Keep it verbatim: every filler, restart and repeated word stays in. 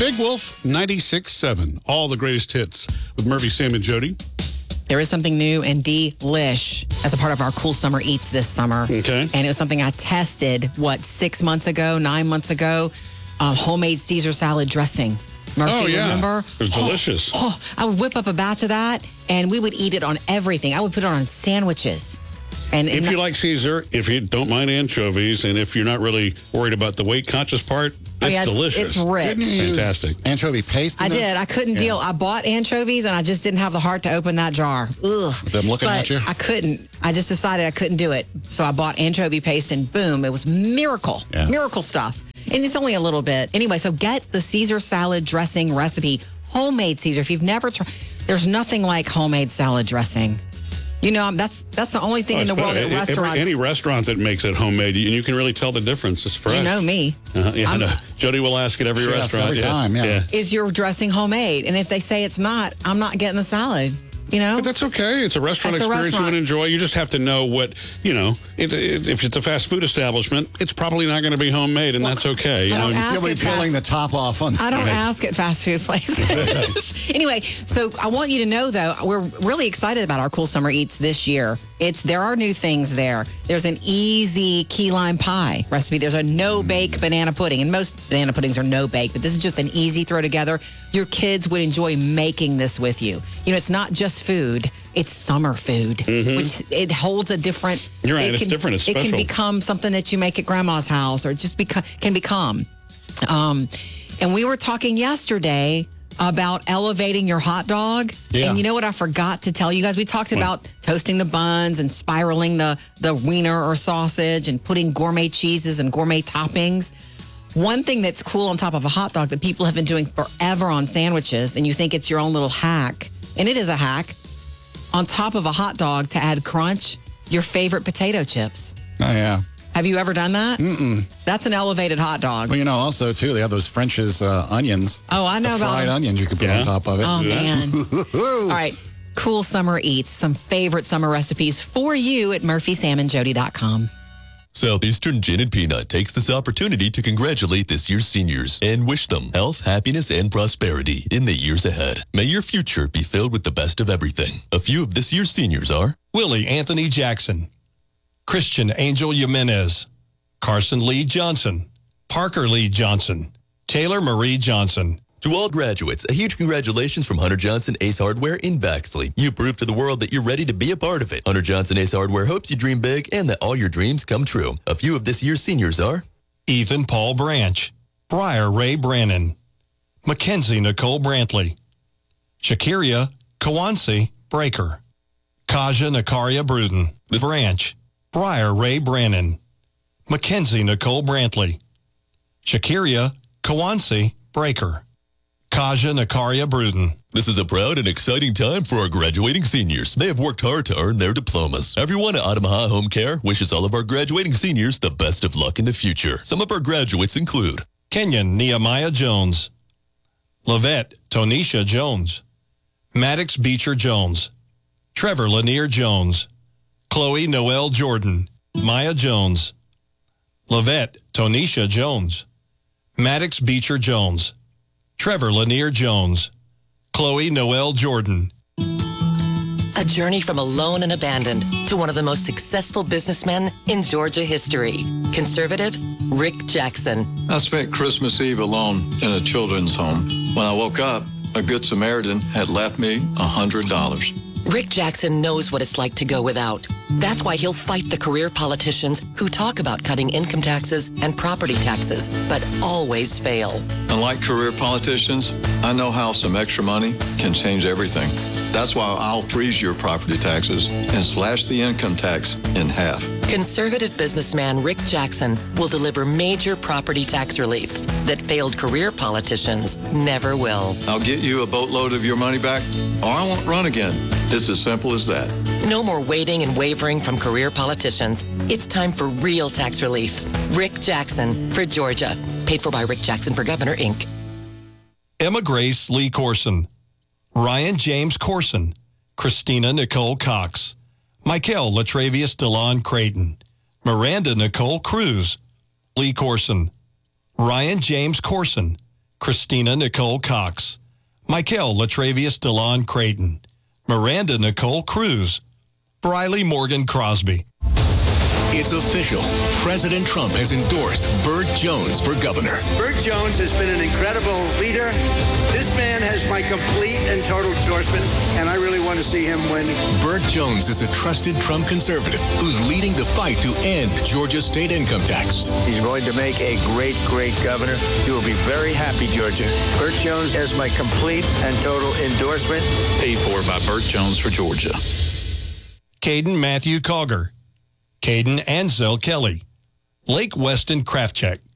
Big Wolf ninety-six point seven. All the greatest hits with Murphy, Sam, and Jody. There is something new and delish as a part of our Cool Summer Eats this summer. Okay. And it was something I tested, what, six months ago, nine months ago? Um, homemade Caesar salad dressing. Murphy, oh, yeah. remember? It was delicious. Oh, oh, I would whip up a batch of that, and we would eat it on everything. I would put it on sandwiches. And if you like Caesar, if you don't mind anchovies, and if you're not really worried about the weight-conscious part, it's oh, yeah, delicious. It's rich. Didn't you Fantastic. Use anchovy paste in I this? did. I couldn't yeah. deal. I bought anchovies, and I just didn't have the heart to open that jar. Ugh. With them looking but at you? I couldn't. I just decided I couldn't do it. So I bought anchovy paste, and boom, it was miracle. Yeah. Miracle stuff. And it's only a little bit. Anyway, so get the Caesar salad dressing recipe. Homemade Caesar. If you've never tried, there's nothing like homemade salad dressing. You know, that's that's the only thing Oh, in the world at every, restaurants. Any restaurant that makes it homemade, and you can really tell the difference. It's fresh. You know me. Uh-huh, yeah, I know. Jody will ask at every She asks restaurant. every yeah. time, yeah. Is your dressing homemade? And if they say it's not, I'm not getting the salad. You know? But that's okay. It's a restaurant It's a experience restaurant. you would enjoy. You just have to know what, you know, it, it, if it's a fast food establishment, it's probably not going to be homemade, and that's okay. You I know, don't ask You'll be it peeling fast. the top off on. I don't Right. ask at fast food places. Anyway, so I want you to know, though, we're really excited about our Cool Summer Eats this year. It's There are new things there. There's an easy key lime pie recipe. There's a no-bake banana pudding. And most banana puddings are no-bake, but this is just an easy throw together. Your kids would enjoy making this with you. You know, it's not just food. It's summer food, Mm-hmm. which it holds a different... You're right, it it's can, different, it's It can special. become something that you make at grandma's house, or just beca- can become. Um, and we were talking yesterday about elevating your hot dog. Yeah. And you know what I forgot to tell you guys? We talked about toasting the buns and spiraling the, the wiener or sausage and putting gourmet cheeses and gourmet toppings. One thing that's cool on top of a hot dog that people have been doing forever on sandwiches, and you think it's your own little hack, and it is a hack, on top of a hot dog to add crunch, your favorite potato chips. Oh, yeah. Have you ever done that? Mm-mm. That's an elevated hot dog. Well, you know, also, too, they have those French's uh, onions. Oh, I know the about fried them. onions you can put Yeah. on top of it. Oh, man. All right. Cool Summer Eats. Some favorite summer recipes for you at murphy sam and jody dot com. Southeastern Gin and Peanut takes this opportunity to congratulate this year's seniors and wish them health, happiness, and prosperity in the years ahead. May your future be filled with the best of everything. A few of this year's seniors are Willie Anthony Jackson, Christian Angel Jimenez, Carson Lee Johnson, Parker Lee Johnson, Taylor Marie Johnson. To all graduates, a huge congratulations from Hunter Johnson Ace Hardware in Baxley. You proved to the world that you're ready to be a part of it. Hunter Johnson Ace Hardware hopes you dream big and that all your dreams come true. A few of this year's seniors are Ethan Paul Branch, Briar Ray Brannon, Mackenzie Nicole Brantley, Shakiria Kawansi Breaker, Kaja Nakaria Bruden, Branch, Briar Ray Brannon, Mackenzie Nicole Brantley, Shakiria Kawansi Breaker, Kaja Nakaria Bruden. This is a proud and exciting time for our graduating seniors. They have worked hard to earn their diplomas. Everyone at Ottawa Home Care wishes all of our graduating seniors the best of luck in the future. Some of our graduates include Kenyon Nehemiah Jones, Lavette Tonisha Jones, Maddox Beecher Jones, Trevor Lanier Jones, Chloe Noel Jordan, Maya Jones, Lavette Tonisha Jones, Maddox Beecher Jones, Trevor Lanier Jones, Chloe Noel Jordan. A journey from alone and abandoned to one of the most successful businessmen in Georgia history. Conservative Rick Jackson. I spent Christmas Eve alone in a children's home. When I woke up, a good Samaritan had left me one hundred dollars. Rick Jackson knows what it's like to go without. That's why he'll fight the career politicians who talk about cutting income taxes and property taxes, but always fail. Unlike career politicians, I know how some extra money can change everything. That's why I'll freeze your property taxes and slash the income tax in half. Conservative businessman Rick Jackson will deliver major property tax relief that failed career politicians never will. I'll get you a boatload of your money back, or I won't run again. It's as simple as that. No more waiting and wavering from career politicians. It's time for real tax relief. Rick Jackson for Georgia. Paid for by Rick Jackson for Governor, Incorporated. Emma Grace Lee Corson, Ryan James Corson, Christina Nicole Cox, Michael Latravius DeLon Creighton, Miranda Nicole Cruz, Lee Corson, Ryan James Corson, Christina Nicole Cox, Michael Latravius DeLon Creighton, Miranda Nicole Cruz, Briley Morgan Crosby. It's official. President Trump has endorsed Burt Jones for governor. Burt Jones has been an incredible leader. This man has my complete and total endorsement, and I really want to see him win. Burt Jones is a trusted Trump conservative who's leading the fight to end Georgia's state income tax. He's going to make a great, great governor. You will be very happy, Georgia. Burt Jones has my complete and total endorsement. Paid for by Burt Jones for Georgia. Caden Matthew Cogger, Caden Ansel Kelly, Lake Weston Kraftcheck.